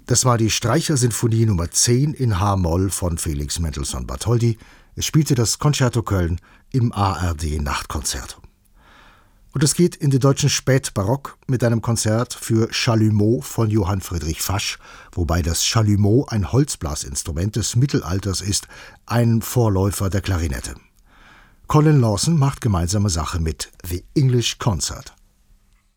Das war die Streichersinfonie Nummer 10 in H-Moll von Felix Mendelssohn Bartholdy. Es spielte das Concerto Köln im ARD-Nachtkonzert. Und es geht in den deutschen Spätbarock mit einem Konzert für Chalumeau von Johann Friedrich Fasch, wobei das Chalumeau ein Holzblasinstrument des Mittelalters ist, ein Vorläufer der Klarinette. Colin Lawson macht gemeinsame Sache mit The English Concert.